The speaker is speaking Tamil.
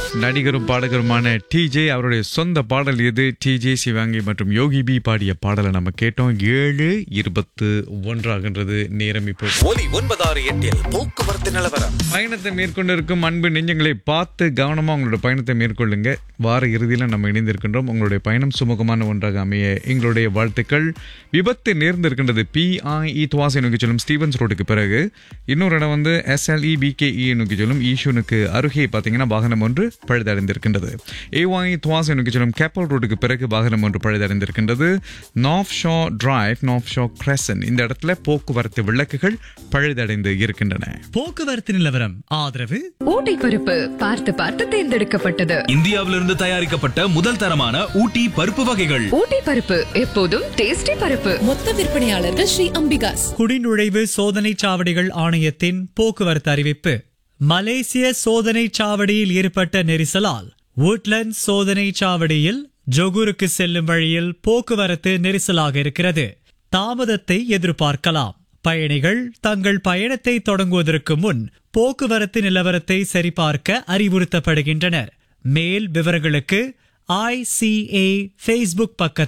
நடிகரும் பாடகருமான டிஜே அவருடைய சொந்த பாடல் இது. டிஜே சிவாங்கி மற்றும் யோகி பி பாடிய பாடலை நம்ம கேட்டோம். 7:21 நேரம். இப்போ ஒலி 968 போக்குவரத்து நிலவரம். பயணத்தை மேற்கொண்டிருக்கும் அன்பு நெஞ்சங்களை பார்த்து கவனமா உங்களோட பயணத்தை மேற்கொள்ளுங்க. வார இறுதியில நம்ம இணைந்திருக்கின்றோம். உங்களுடைய பயணம் சுமூகமான ஒன்றாக அமைய எங்களுடைய வாழ்த்துக்கள். விபத்து நேர்ந்திருக்கின்றது PIE துவாசை நோக்கி செல்லும் ஸ்டீவன்ஸ் ரோடுக்கு பிறகு. இன்னொரு இடம் வந்து SLE BKE நோக்கி செல்லும் ஈஷூனுக்கு அருகே பார்த்தீங்கன்னா வாகனம் ஒன்று பழுதடைந்திருக்கின்றது. AY துவாசை நோக்கி செல்லும் கேப்பல் ரோடுக்கு பிறகு வாகனம் ஒன்று பழுதடைந்திருக்கின்றது. North show drive, north show Crescent இந்த இடத்துல போக்குவரத்து விளக்குகள் பழுதடைந்து இருக்கின்றன. போக்குவரத்து நிலவரம் ஆதரவு ஊட்டி பருப்பு பார்த்து பார்த்து தேர்ந்தெடுக்கப்பட்டது. இந்தியாவிலிருந்து தயாரிக்கப்பட்ட முதல் தரமான ஊட்டி பருப்பு வகைகள். ஊட்டி பருப்பு எப்போதும் டேஸ்டி பருப்பு. மொத்த விற்பனையாளர்கள் ஸ்ரீ அம்பிகாஸ். குடிநுழைவு சோதனை சாவடிகள் ஆணையத்தின் போக்குவரத்து அறிவிப்பு. மலேசிய சோதனை சாவடியில் ஏற்பட்ட நெரிசலால் woodland சோதனை சாவடியில் ஜொகூருக்கு செல்லும் வழியில் போக்குவரத்து நெரிசலாக இருக்கிறது. தாமதத்தை எதிர்பார்க்கலாம். பயணிகள் தங்கள் பயணத்தை தொடங்குவதற்கு முன் போக்குவரத்து நிலவரத்தை சரிபார்க்க அறிவுறுத்தப்படுகின்றனர். மேல் விவரங்களுக்கு ICA Facebook பக்கத்தை